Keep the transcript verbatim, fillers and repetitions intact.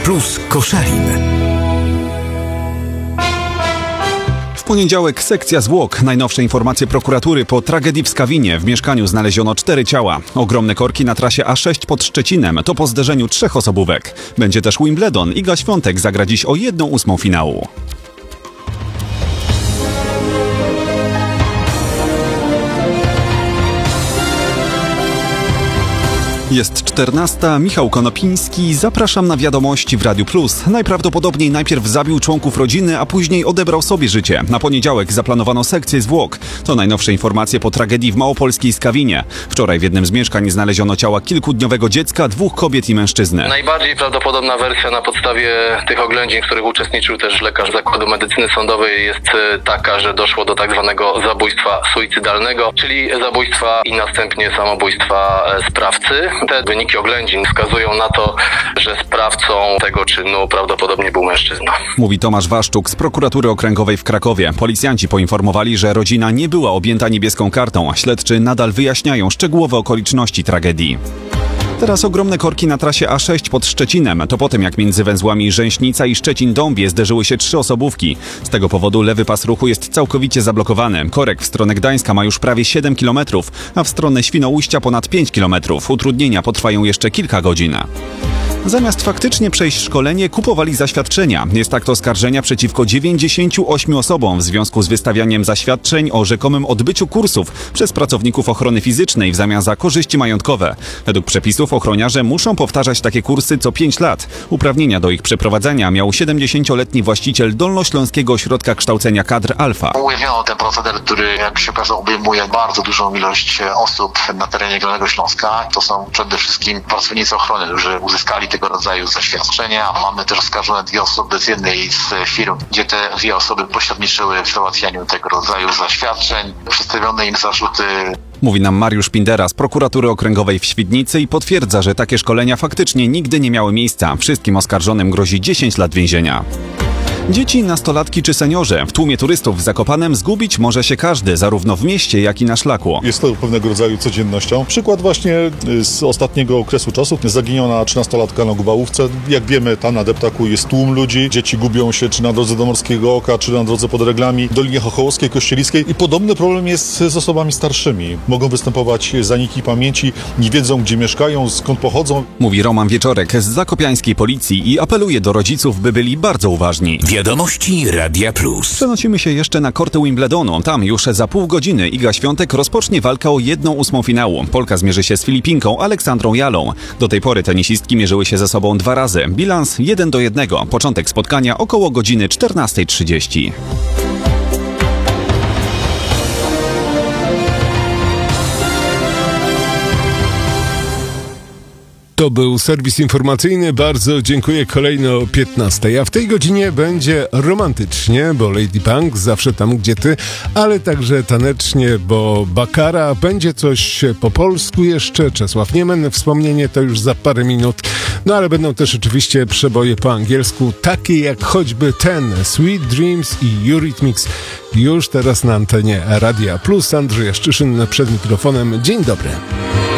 Plus Koszalin. W poniedziałek sekcja zwłok. Najnowsze informacje prokuratury po tragedii w Skawinie. W mieszkaniu znaleziono cztery ciała. Ogromne korki na trasie A sześć pod Szczecinem. To po zderzeniu trzech osobówek. Będzie też Wimbledon. Iga Świątek zagra dziś o jedną ósmą finału. Jest czternasta. Michał Konopiński. Zapraszam na wiadomości w Radiu Plus. Najprawdopodobniej najpierw zabił członków rodziny, a później odebrał sobie życie. Na poniedziałek zaplanowano sekcję zwłok. To najnowsze informacje po tragedii w małopolskiej Skawinie. Wczoraj w jednym z mieszkań znaleziono ciała kilkudniowego dziecka, dwóch kobiet i mężczyzny. Najbardziej prawdopodobna wersja na podstawie tych oględzin, w których uczestniczył też lekarz Zakładu Medycyny Sądowej, jest taka, że doszło do tak zwanego zabójstwa suicydalnego, czyli zabójstwa i następnie samobójstwa sprawcy. Te wyniki oględzin wskazują na to, że sprawcą tego czynu prawdopodobnie był mężczyzna. Mówi Tomasz Waszczuk z Prokuratury Okręgowej w Krakowie. Policjanci poinformowali, że rodzina nie była objęta niebieską kartą. Śledczy nadal wyjaśniają szczegółowe okoliczności tragedii. Teraz ogromne korki na trasie A sześć pod Szczecinem. To po tym, jak między węzłami Rzęśnica i Szczecin-Dąbie zderzyły się trzy osobówki. Z tego powodu lewy pas ruchu jest całkowicie zablokowany. Korek w stronę Gdańska ma już prawie siedem kilometrów, a w stronę Świnoujścia ponad pięć kilometrów. Utrudnienia potrwają jeszcze kilka godzin. Zamiast faktycznie przejść szkolenie, kupowali zaświadczenia. Jest akt oskarżenia przeciwko dziewięćdziesięciu ośmiu osobom w związku z wystawianiem zaświadczeń o rzekomym odbyciu kursów przez pracowników ochrony fizycznej w zamian za korzyści majątkowe. Według przepisów ochroniarze muszą powtarzać takie kursy co pięć lat. Uprawnienia do ich przeprowadzenia miał siedemdziesięcioletni właściciel Dolnośląskiego Ośrodka Kształcenia Kadr Alfa. Ujawniono ten proceder, który, jak się okazało, obejmuje bardzo dużą ilość osób na terenie Dolnego Śląska. To są przede wszystkim pracownicy ochrony, którzy uzyskali tego rodzaju zaświadczenia. Mamy też oskarżone dwie osoby z jednej z firm, gdzie te dwie osoby pośredniczyły w załatwianiu tego rodzaju zaświadczeń. Przedstawione im zarzuty. Mówi nam Mariusz Pindera z Prokuratury Okręgowej w Świdnicy i potwierdza, że takie szkolenia faktycznie nigdy nie miały miejsca. Wszystkim oskarżonym grozi dziesięć lat więzienia. Dzieci, nastolatki czy seniorzy. W tłumie turystów w Zakopanem zgubić może się każdy, zarówno w mieście, jak i na szlaku. Jest to pewnego rodzaju codziennością. Przykład właśnie z ostatniego okresu czasu. Zaginiona trzynastolatka na Gubałówce. Jak wiemy, tam na deptaku jest tłum ludzi. Dzieci gubią się czy na drodze do Morskiego Oka, czy na drodze pod Reglami, Dolinie Chochołowskiej, Kościelickiej. I podobny problem jest z osobami starszymi. Mogą występować zaniki pamięci, nie wiedzą, gdzie mieszkają, skąd pochodzą. Mówi Roman Wieczorek z zakopiańskiej policji i apeluje do rodziców, by byli bardzo uważni. Wiadomości Radia Plus. Przenosimy się jeszcze na korty Wimbledonu. Tam już za pół godziny Iga Świątek rozpocznie walkę o jedną ósmą finału. Polka zmierzy się z Filipinką Aleksandrą Jalą. Do tej pory tenisistki mierzyły się ze sobą dwa razy. Bilans jeden do jednego. Początek spotkania około godziny czternasta trzydzieści. To był serwis informacyjny. Bardzo dziękuję. Kolejno o piętnastej. A w tej godzinie będzie romantycznie, bo Lady Punk zawsze tam, gdzie ty, ale także tanecznie, bo Bakara. Będzie coś po polsku jeszcze. Czesław Niemen, wspomnienie to już za parę minut. No ale będą też oczywiście przeboje po angielsku, takie jak choćby ten Sweet Dreams i Eurythmics. Już teraz na antenie Radia Plus. Andrzej Jaszczyszyn przed mikrofonem. Dzień dobry.